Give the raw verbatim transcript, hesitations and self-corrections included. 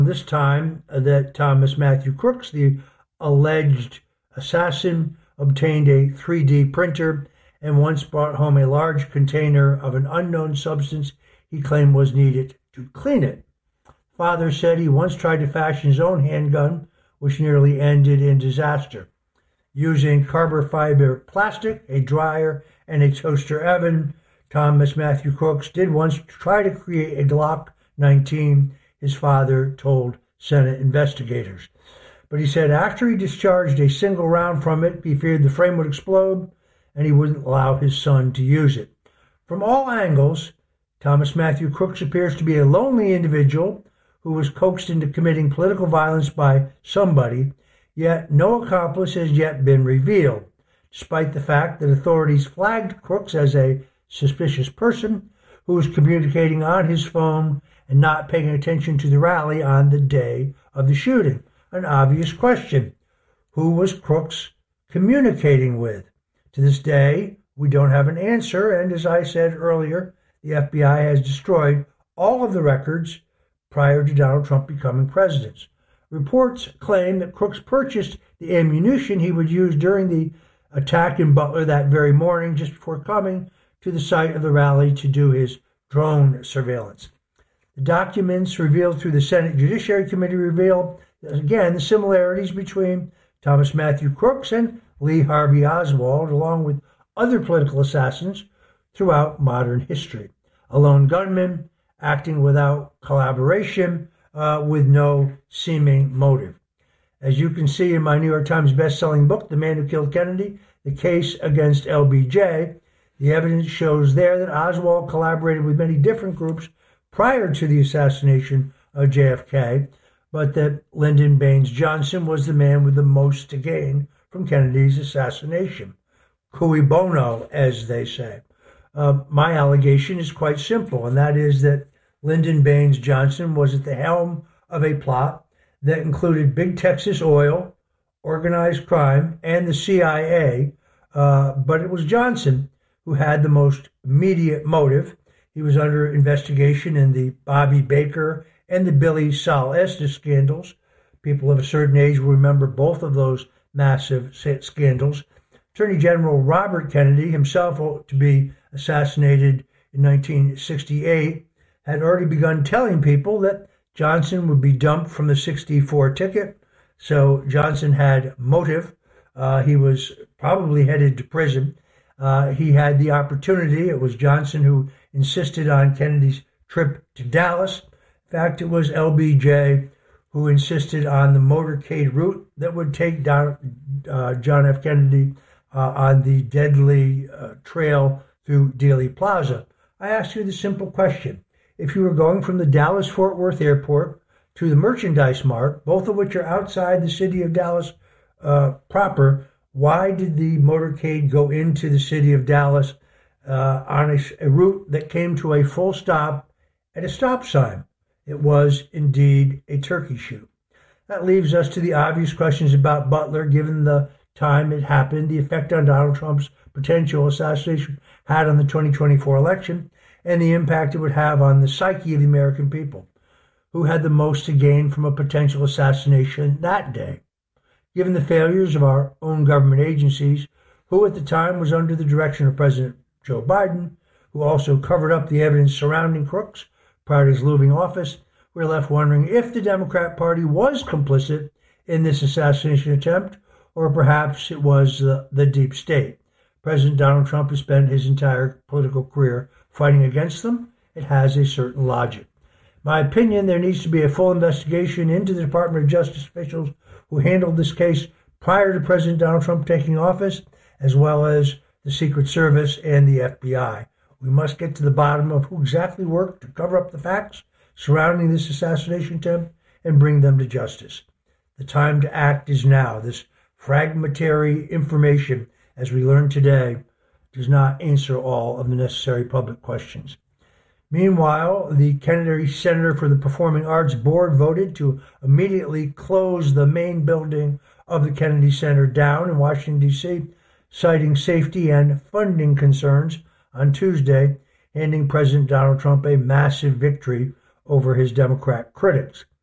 This time uh, that Thomas Matthew Crooks, the alleged assassin, obtained a three D printer and once brought home a large container of an unknown substance he claimed was needed to clean it. Father said he once tried to fashion his own handgun, which nearly ended in disaster. Using carbon fiber plastic, a dryer, and a toaster oven, Thomas Matthew Crooks did once try to create a Glock nineteen, his father told Senate investigators. But he said after he discharged a single round from it, he feared the frame would explode, and he wouldn't allow his son to use it. From all angles, Thomas Matthew Crooks appears to be a lonely individual who was coaxed into committing political violence by somebody, yet no accomplice has yet been revealed, despite the fact that authorities flagged Crooks as a suspicious person who was communicating on his phone and not paying attention to the rally on the day of the shooting. An obvious question. Who was Crooks communicating with? To this day, we don't have an answer, and as I said earlier, the F B I has destroyed all of the records prior to Donald Trump becoming president. Reports claim that Crooks purchased the ammunition he would use during the attack in Butler that very morning, just before coming to the site of the rally to do his drone surveillance. The documents revealed through the Senate Judiciary Committee reveal, again, the similarities between Thomas Matthew Crooks and Lee Harvey Oswald, along with other political assassins throughout modern history. A lone gunman acting without collaboration, uh, with no seeming motive. As you can see in my New York Times best-selling book, The Man Who Killed Kennedy, The Case Against L B J, the evidence shows there that Oswald collaborated with many different groups prior to the assassination of J F K, but that Lyndon Baines Johnson was the man with the most to gain from Kennedy's assassination. Cui bono, as they say. Uh, my allegation is quite simple, and that is that Lyndon Baines Johnson was at the helm of a plot that included Big Texas Oil, organized crime, and the C I A, uh, but it was Johnson who had the most immediate motive. He was under investigation in the Bobby Baker and the Billy Sol Estes scandals. People of a certain age will remember both of those massive scandals. Attorney General Robert Kennedy, himself to be assassinated in nineteen sixty-eight, had already begun telling people that Johnson would be dumped from the sixty-four ticket. So Johnson had motive. Uh, he was probably headed to prison. Uh, he had the opportunity. It was Johnson who insisted on Kennedy's trip to Dallas. In fact, it was L B J who insisted on the motorcade route that would take down uh, John F. Kennedy uh, on the deadly uh, trail through Dealey Plaza. I asked you the simple question. If you were going from the Dallas-Fort Worth airport to the Merchandise Mart, both of which are outside the city of Dallas uh, proper, why did the motorcade go into the city of Dallas uh, on a, a route that came to a full stop at a stop sign? It was indeed a turkey shoot. That leaves us to the obvious questions about Butler, given the time it happened, the effect on Donald Trump's potential assassination had on the twenty twenty-four election, and the impact it would have on the psyche of the American people, who had the most to gain from a potential assassination that day. Given the failures of our own government agencies, who at the time was under the direction of President Joe Biden, who also covered up the evidence surrounding Crooks prior to his leaving office, we're left wondering if the Democrat Party was complicit in this assassination attempt, or perhaps it was the, the deep state. President Donald Trump has spent his entire political career fighting against them. It has a certain logic. In my opinion, there needs to be a full investigation into the Department of Justice officials who handled this case prior to President Donald Trump taking office, as well as the Secret Service and the F B I. We must get to the bottom of who exactly worked to cover up the facts surrounding this assassination attempt and bring them to justice. The time to act is now. This fragmentary information, as we learned today, does not answer all of the necessary public questions. Meanwhile, the Kennedy Center for the Performing Arts Board voted to immediately close the main building of the Kennedy Center down in Washington, D C, citing safety and funding concerns on Tuesday, handing President Donald Trump a massive victory over his Democrat critics.